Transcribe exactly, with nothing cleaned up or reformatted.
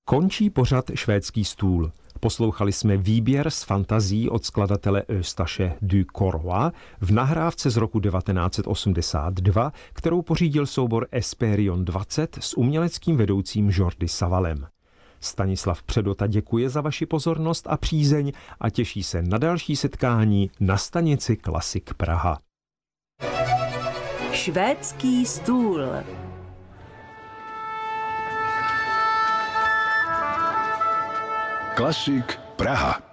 Končí pořad Švédský stůl. Poslouchali jsme výběr z fantazí od skladatele Eustache du Corois v nahrávce z roku devatenáct set osmdesát dva, kterou pořídil soubor Esperion dvacet s uměleckým vedoucím Jordi Savalem. Stanislav Předota děkuje za vaši pozornost a přízeň a těší se na další setkání na stanici Klasik Praha. Švédský stůl. Klasik Praha.